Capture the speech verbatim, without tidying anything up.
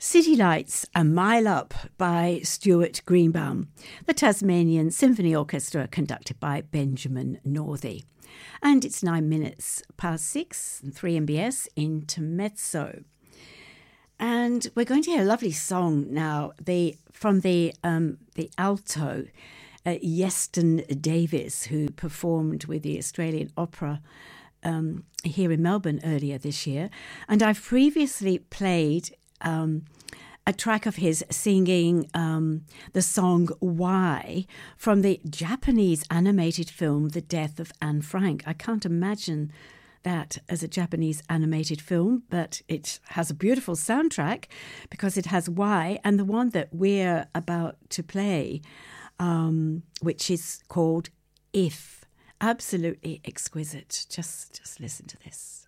City Lights, A Mile Up by Stuart Greenbaum, the Tasmanian Symphony Orchestra conducted by Benjamin Northey. And it's nine minutes past six, and three M B S Intermezzo. And we're going to hear a lovely song now the from the um, the alto, uh, Yeston Davis, who performed with the Australian Opera um, here in Melbourne earlier this year. And I've previously played um, a track of his singing um, the song Why from the Japanese animated film The Death of Anne Frank. I can't imagine that as a Japanese animated film, but it has a beautiful soundtrack because it has Why, and the one that we're about to play, um, which is called If. Absolutely exquisite. Just, just listen to this.